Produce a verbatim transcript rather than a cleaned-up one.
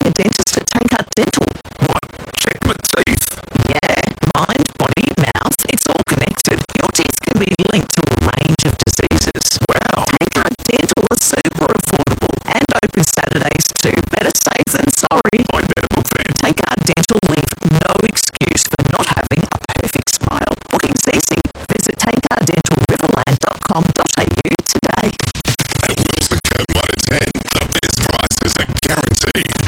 a dentist at Tankard Dental. What? Check my teeth? Yeah, mind, body, mouth, it's all connected. Your teeth can be linked to a range of diseases. Wow. Tankard Dental is super affordable and open Saturdays too. Better safe than sorry. I better book then. Tankard Dental leave no excuse for not having a perfect smile. Booking's easy. Visit tankard dental riverland dot com dot a u today. At Wilson Curb Motor ten, the best prices are guaranteed.